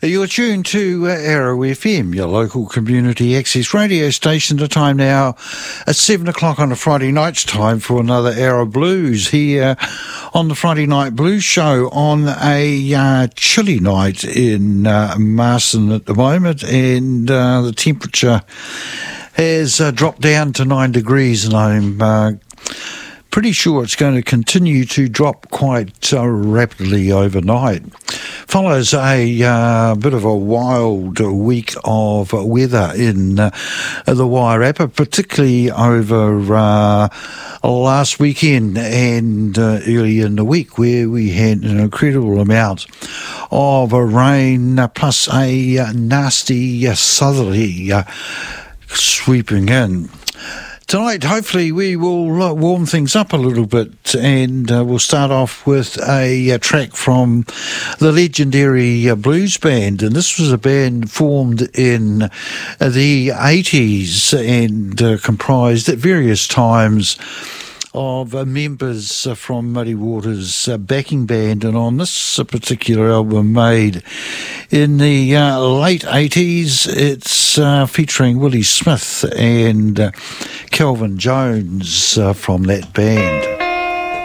You're tuned to Arrow FM, your local community access radio station. The time now at 7 o'clock on a Friday night. It's time for another Arrow Blues here on the Friday Night Blues Show on a chilly night in Marsden at the moment, and the temperature has dropped down to 9 degrees, and I'm pretty sure it's going to continue to drop quite rapidly overnight. Follows a bit of a wild week of weather in the Wairarapa, particularly over last weekend and early in the week, where we had an incredible amount of rain plus a nasty southerly sweeping in. Tonight, hopefully, we will warm things up a little bit, and we'll start off with a track from the legendary Blues Band. And this was a band formed in the 80s and comprised at various times of members from Muddy Waters' backing band, and on this particular album made in the late 80s, it's featuring Willie Smith and Kelvin Jones from that band.